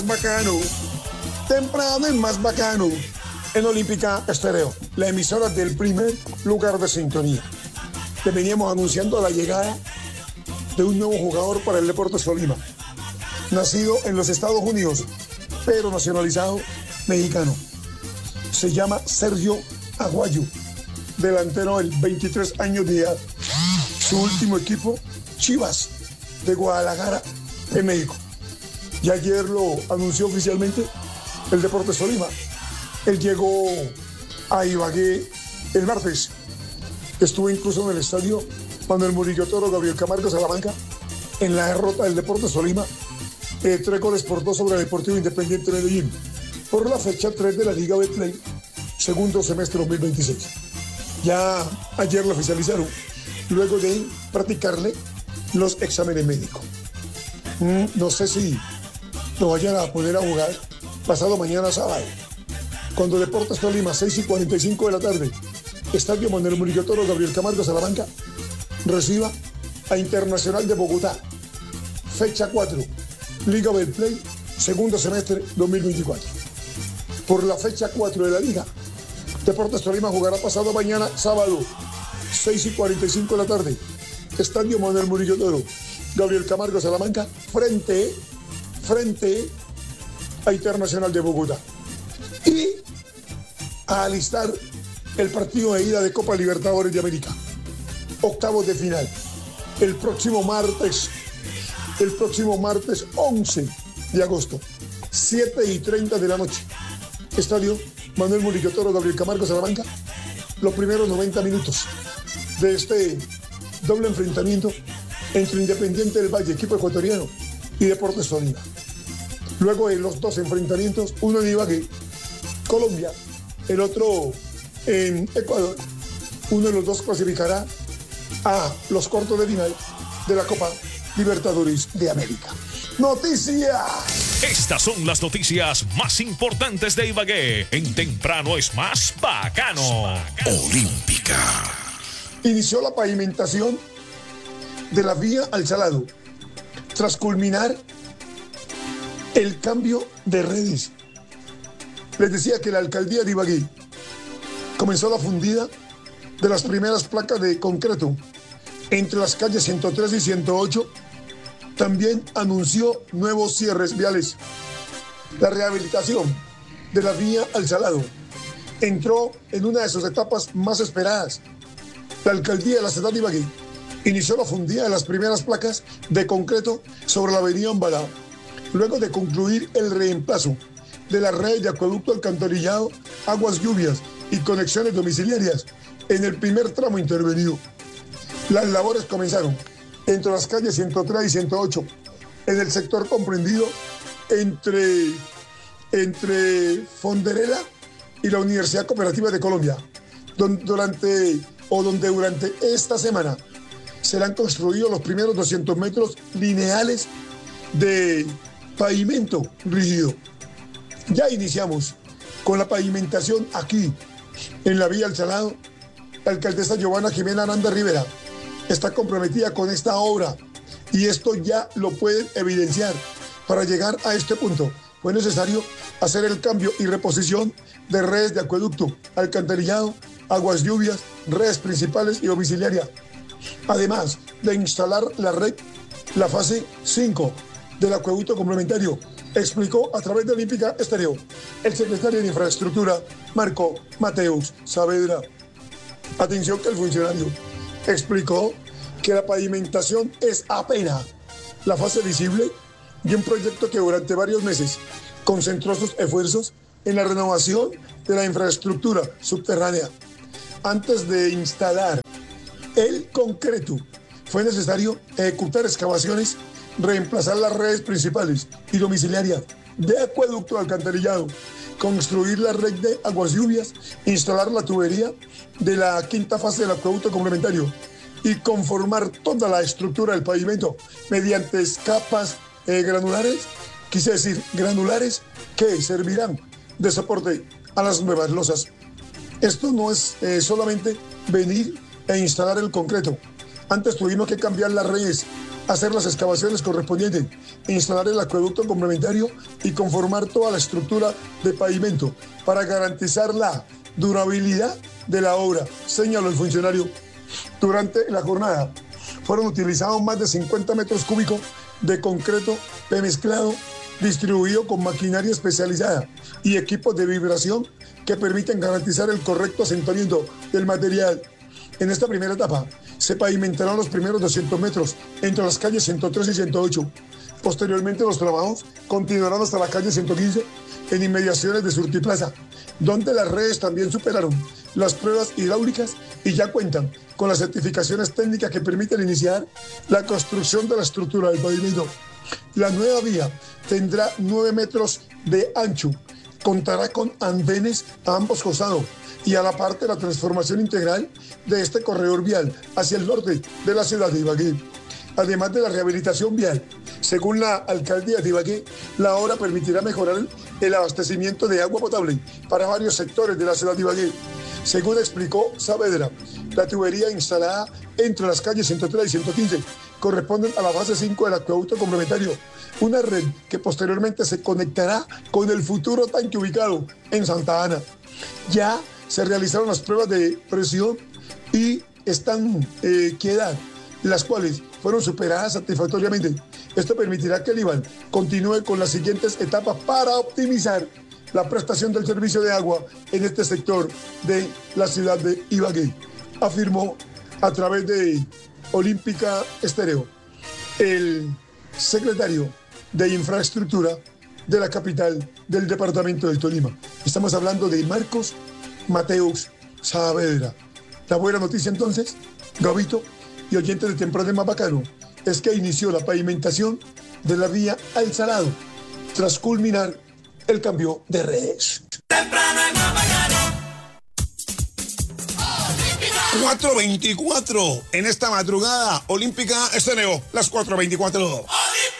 Bacano, temprano y más bacano, en Olímpica Estéreo, la emisora del primer lugar de sintonía. Te veníamos anunciando la llegada de un nuevo jugador para el Deportes Tolima, nacido en los Estados Unidos, pero nacionalizado mexicano. Se llama Sergio Aguayo, delantero de 23 años de edad. Su último equipo, Chivas, de Guadalajara, en México. Y ayer lo anunció oficialmente el Deportes Tolima. Él llegó a Ibagué el martes. Estuvo incluso en el estadio Manuel Murillo Toro, Gabriel Camargo Salamanca, en la derrota del Deportes Tolima, 3-2 sobre el Deportivo Independiente Medellín, por la fecha 3 de la Liga Betplay, segundo semestre 2026. Ya ayer lo oficializaron, luego de practicarle los exámenes médicos. No sé si lo vayan a poder a jugar pasado mañana sábado, cuando Deportes Tolima, 6:45 de la tarde, Estadio Manuel Murillo Toro, Gabriel Camargo Salamanca, reciba a Internacional de Bogotá, fecha 4, Liga Betplay, segundo semestre 2024. Por la fecha 4 de la Liga, Deportes Tolima jugará pasado mañana sábado, 6:45 de la tarde, Estadio Manuel Murillo Toro, Gabriel Camargo Salamanca, frente a Internacional de Bogotá. Y a alistar el partido de ida de Copa Libertadores de América, octavos de final, el próximo martes 11 de agosto, 7:30 de la noche, Estadio Manuel Murillo Toro, Gabriel Camargo Salamanca, los primeros 90 minutos de este doble enfrentamiento entre Independiente del Valle, equipo ecuatoriano, y Deportes Tolima. Luego de los dos enfrentamientos, uno en Ibagué, Colombia, el otro en Ecuador, uno de los dos clasificará a los cuartos de final de la Copa Libertadores de América. ¡Noticia! Estas son las noticias más importantes de Ibagué. En Temprano es más bacano. Olímpica. Inició la pavimentación de la vía al Salado, tras culminar el cambio de redes. Les decía que la alcaldía de Ibagué comenzó la fundida de las primeras placas de concreto entre las calles 103 y 108. También anunció nuevos cierres viales. La rehabilitación de la vía al Salado entró en una de sus etapas más esperadas. La alcaldía de la ciudad de Ibagué inició la fundida de las primeras placas de concreto sobre la avenida Ambalá, luego de concluir el reemplazo de la red de acueducto, alcantarillado, aguas lluvias y conexiones domiciliarias en el primer tramo intervenido. Las labores comenzaron entre las calles 103 y 108, en el sector comprendido entre Fonderela y la Universidad Cooperativa de Colombia, donde durante esta semana serán construidos los primeros 200 metros lineales de pavimento rígido. Ya iniciamos con la pavimentación aquí, en la vía al Salado. La alcaldesa Giovanna Jimena Aranda Rivera está comprometida con esta obra y esto ya lo pueden evidenciar. Para llegar a este punto fue necesario hacer el cambio y reposición de redes de acueducto, alcantarillado, aguas lluvias, redes principales y domiciliaria, además de instalar la fase 5 del acueducto complementario, explicó a través de Olímpica Estéreo el secretario de Infraestructura, Marco Mateus Saavedra. Atención, que el funcionario explicó que la pavimentación es apenas la fase visible de un proyecto que durante varios meses concentró sus esfuerzos en la renovación de la infraestructura subterránea. Antes de instalar el concreto, fue necesario ejecutar excavaciones, reemplazar las redes principales y domiciliarias de acueducto alcantarillado, construir la red de aguas lluvias, instalar la tubería de la quinta fase del acueducto complementario y conformar toda la estructura del pavimento mediante capas granulares, quise decir granulares, que servirán de soporte a las nuevas losas. Esto no es solamente venir e instalar el concreto. Antes tuvimos que cambiar las redes hacer las excavaciones correspondientes, instalar el acueducto complementario y conformar toda la estructura de pavimento para garantizar la durabilidad de la obra, señaló el funcionario. Durante la jornada fueron utilizados más de 50 metros cúbicos de concreto premezclado distribuido con maquinaria especializada y equipos de vibración que permiten garantizar el correcto asentamiento del material. En esta primera etapa se pavimentaron los primeros 200 metros entre las calles 103 y 108. Posteriormente los trabajos continuarán hasta la calle 115 en inmediaciones de Surtiplaza, donde las redes también superaron las pruebas hidráulicas y ya cuentan con las certificaciones técnicas que permiten iniciar la construcción de la estructura del pavimento. La nueva vía tendrá 9 metros de ancho, contará con andenes a ambos costados y a la parte de la transformación integral de este corredor vial hacia el norte de la ciudad de Ibagué. Además de la rehabilitación vial, según la alcaldía de Ibagué, la obra permitirá mejorar el abastecimiento de agua potable para varios sectores de la ciudad de Ibagué. Según explicó Saavedra, la tubería instalada entre las calles 103 y 115 corresponden a la fase 5 del acueducto complementario, una red que posteriormente se conectará con el futuro tanque ubicado en Santa Ana. Ya se realizaron las pruebas de presión y están quedan, las cuales fueron superadas satisfactoriamente. Esto permitirá que el IBAN continúe con las siguientes etapas para optimizar la prestación del servicio de agua en este sector de la ciudad de Ibagué, afirmó a través de Olímpica Estéreo el secretario de Infraestructura de la capital del departamento del Tolima. Estamos hablando de Marcos Mateus Saavedra. La buena noticia entonces, Gabito y oyentes de Temprano Más Bacano, es que inició la pavimentación de la vía al Salado tras culminar el cambio de redes. Temprano es más bacano. 4:24 en esta madrugada. Olímpica Estéreo, las 4:24.